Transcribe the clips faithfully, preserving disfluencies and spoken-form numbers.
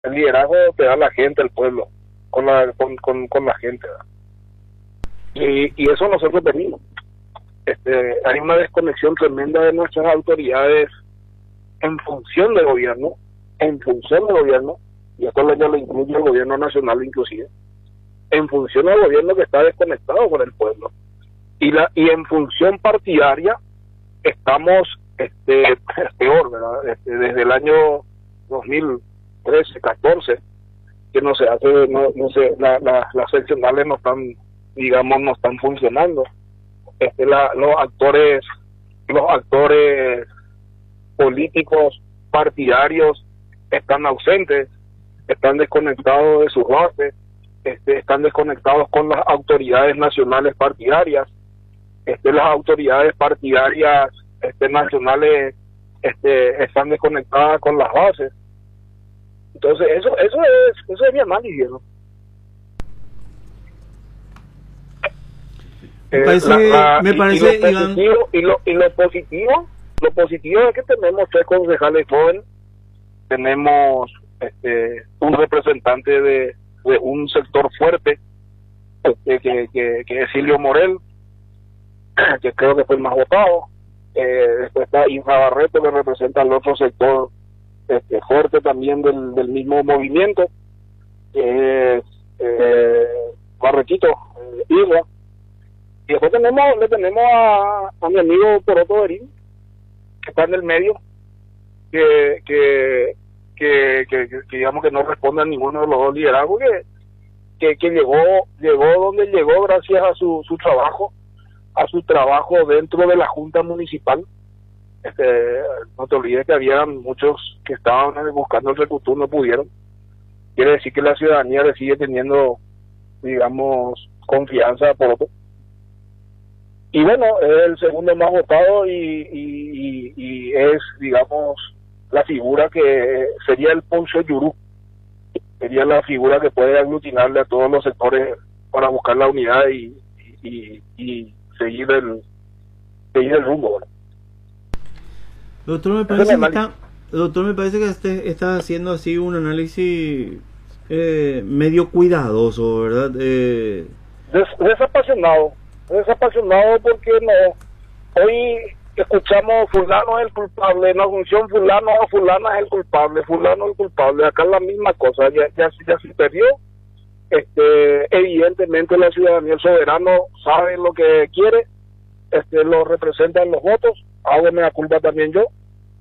El liderazgo te da la gente, el pueblo, con la con, con, con la gente, ¿verdad? Y, y eso nosotros venimos. Este, hay una desconexión tremenda de nuestras autoridades en función del gobierno, en función del gobierno, y esto ya lo incluye el gobierno nacional inclusive, en función del gobierno que está desconectado con el pueblo. Y la y en función partidaria estamos este peor, ¿verdad? Este, desde el año dos mil trece, catorce, que no se hace, no, no sé, la, la, las seccionales no están, digamos, no están funcionando. Este, la, los actores, los actores políticos partidarios están ausentes, están desconectados de sus bases, este, están desconectados con las autoridades nacionales partidarias, este, las autoridades partidarias este, nacionales este, están desconectadas con las bases. Entonces eso eso es eso es mi análisis, ¿no? Me parece, eh, la, la, me parece, y, y, lo positivo, y, lo, y lo positivo, lo positivo es que tenemos tres concejales jóvenes, tenemos este, un representante de, de un sector fuerte, este, que, que, que es Silvio Morel, que creo que fue el más votado. Eh, después está Infa Barreto, que representa el otro sector este, fuerte también del, del mismo movimiento, que es eh, Barrequito, eh, Isla. Y después tenemos, le tenemos a, a mi amigo Poroto Berín, que está en el medio, que, que, que, que, que, que digamos que no responde a ninguno de los dos liderazgos, que, que, que llegó, llegó donde llegó gracias a su, su trabajo, a su trabajo dentro de la Junta Municipal. Este, no te olvides que había muchos que estaban buscando el recurso, no pudieron. Quiere decir que la ciudadanía le sigue teniendo, digamos, confianza por otro. Y bueno, es el segundo más votado y, y, y, y es, digamos, la figura que sería el Poncho Yurú. Sería la figura que puede aglutinarle a todos los sectores para buscar la unidad y, y, y seguir el seguir el rumbo, ¿verdad? Doctor, me parece que está, doctor, me parece que este, está haciendo así un análisis eh, medio cuidadoso, ¿verdad? Eh... Des, desapasionado, desapasionado porque no, hoy escuchamos fulano es el culpable, en la función fulano o fulana es el culpable, fulano es el culpable, acá es la misma cosa, ya, ya, ya se perdió. Este, evidentemente la ciudadanía, el soberano sabe lo que quiere, este, lo representan los votos, hago la culpa también yo.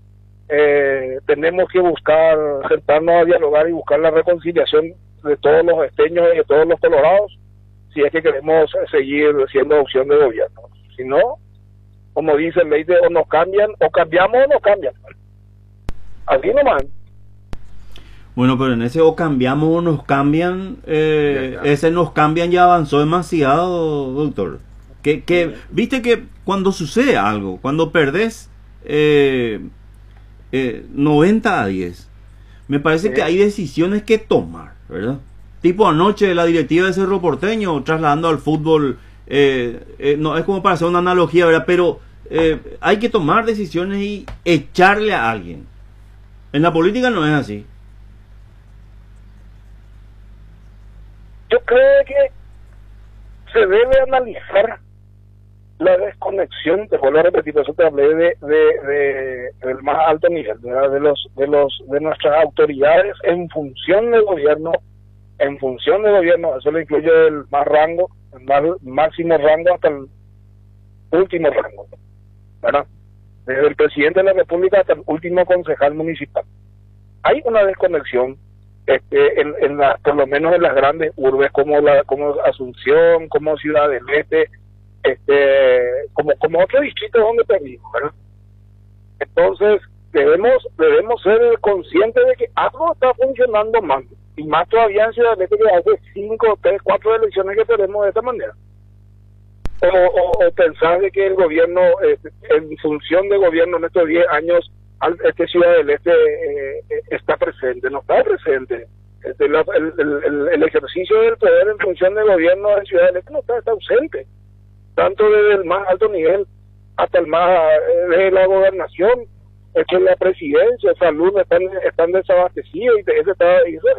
Eh, tenemos que buscar, sentarnos a dialogar y buscar la reconciliación de todos los esteños y de todos los colorados, si es que queremos seguir siendo opción de gobierno. Si no, como dice el ley de o nos cambian, o cambiamos o nos cambian. Así nomás. Bueno, pero en ese o cambiamos o nos cambian, eh, ya, ya. ese nos cambian ya avanzó demasiado, doctor. Que, que sí. Viste que cuando sucede algo, cuando perdés eh, eh, noventa a diez, me parece sí. que hay decisiones que tomar, ¿verdad? Tipo anoche la directiva de Cerro Porteño trasladando al fútbol, eh, eh, no es como para hacer una analogía, ¿verdad? Pero eh, hay que tomar decisiones y echarle a alguien. En la política no es así. Yo creo que se debe analizar la desconexión, te vuelvo a repetir, eso te hablé de, de, de del más alto nivel, ¿verdad? de los de los de nuestras autoridades en función del gobierno, en función del gobierno, eso le incluye el más rango, el más, máximo rango hasta el último rango, ¿verdad? Desde el presidente de la República hasta el último concejal municipal. Hay una desconexión. Este, en, en la, por lo menos en las grandes urbes como la como Asunción, como Ciudad del Este, este, como como otros distritos donde perdimos, ¿verdad? Entonces debemos debemos ser conscientes de que algo está funcionando mal, y más todavía en Ciudad del Este, que hace cinco, tres, cuatro elecciones que tenemos de esta manera. O, o, o pensar de que el gobierno, eh, en función de gobierno en estos diez años, este Ciudad del Este eh, está presente, no está presente. Este, la, el, el, el ejercicio del poder en función del gobierno de Ciudad del Este no está, está ausente, tanto desde el más alto nivel hasta el más, eh, desde la gobernación es que la presidencia, salud están, están desabastecidos y ese está, eso